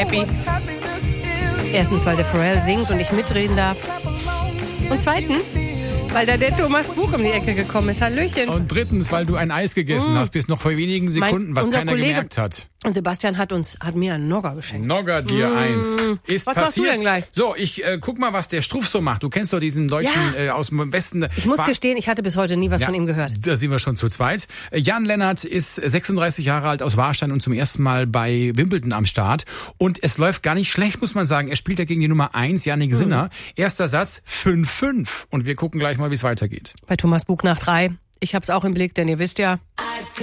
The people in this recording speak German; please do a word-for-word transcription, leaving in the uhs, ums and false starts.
happy. Erstens, weil der Pharrell singt und ich mitreden darf. Und zweitens, weil da der Thomas Bug um die Ecke gekommen ist. Hallöchen. Und drittens, weil du ein Eis gegessen mm. hast, bis noch vor wenigen Sekunden, mein, was keiner Kollege, gemerkt hat. Und Sebastian hat uns hat mir einen Nogger geschenkt. Nogger dir mm. eins. Ist was passiert. machst du denn gleich? So, ich äh, guck mal, was der Struff so macht. Du kennst doch diesen Deutschen ja. äh, aus dem Westen. Ich muss War, gestehen, ich hatte bis heute nie was ja, von ihm gehört. Da sind wir schon zu zweit. Jan Lennart ist sechsunddreißig Jahre alt aus Warstein und zum ersten Mal bei Wimbledon am Start. Und es läuft gar nicht schlecht, muss man sagen. Er spielt ja gegen die Nummer eins, Jannik Sinner. Hm. Erster Satz, fünf fünf. Und wir gucken gleich mal, wie es weitergeht. Bei Thomas Bug nach drei. Ich hab's auch im Blick, denn ihr wisst ja...